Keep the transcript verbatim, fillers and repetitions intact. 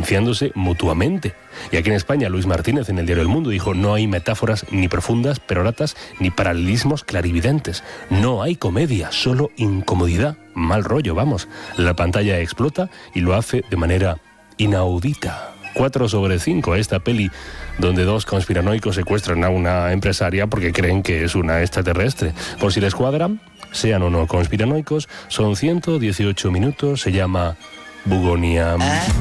silenciándose mutuamente. Y aquí en España, Luis Martínez, en el diario El Mundo, dijo: no hay metáforas ni profundas, peroratas, ni paralelismos clarividentes. No hay comedia, solo incomodidad. Mal rollo, vamos. La pantalla explota y lo hace de manera inaudita. cuatro sobre cinco a esta peli donde dos conspiranoicos secuestran a una empresaria porque creen que es una extraterrestre. Por si les cuadra, sean o no conspiranoicos, son ciento dieciocho minutos, se llama Bugonia.